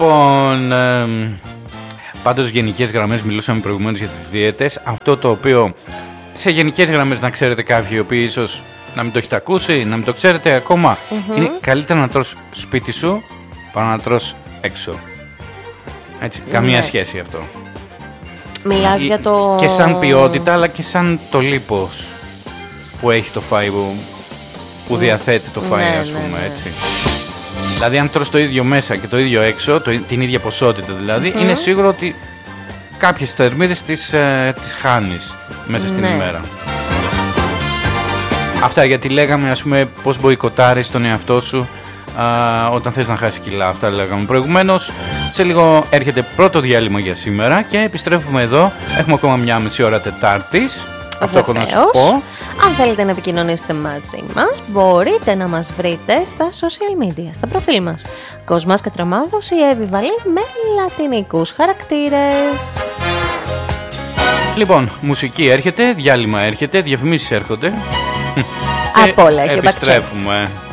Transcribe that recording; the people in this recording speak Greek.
Λοιπόν, πάντως γενικές γραμμές, μιλούσαμε προηγουμένως για τις δίαιτες. Αυτό το οποίο σε γενικές γραμμές να ξέρετε κάποιοι οι οποίοι ίσως να μην το έχετε ακούσει, να μην το ξέρετε ακόμα, είναι καλύτερα να τρως σπίτι σου παρά να τρως έξω. Έτσι, καμία σχέση αυτό. Μιλάς για το... Και σαν ποιότητα αλλά και σαν το λίπος που έχει το φαΐ, που διαθέτει το φαΐ, ας πούμε, έτσι. Δηλαδή αν τρως το ίδιο μέσα και το ίδιο έξω, την ίδια ποσότητα δηλαδή, είναι σίγουρο ότι κάποιες θερμίδες τις χάνεις μέσα στην ημέρα. Αυτά γιατί λέγαμε, ας πούμε, πώς μποϊκοτάρεις τον εαυτό σου όταν θες να χάσεις κιλά. Αυτά λέγαμε προηγουμένως. Σε λίγο έρχεται πρώτο διάλειμμα για σήμερα και επιστρέφουμε εδώ. Έχουμε ακόμα μια μισή ώρα Τετάρτης. Αυτό έχω να σου πω. Αν θέλετε να επικοινωνήσετε μαζί μας, μπορείτε να μας βρείτε στα social media, στα προφίλ μας. Κοσμάς Κατραμάδος ή Εύη με λατινικούς χαρακτήρες. Λοιπόν, μουσική έρχεται, διάλειμμα έρχεται, διαφημίσεις έρχονται. Απ' όλα έχει επιστρέφουμε.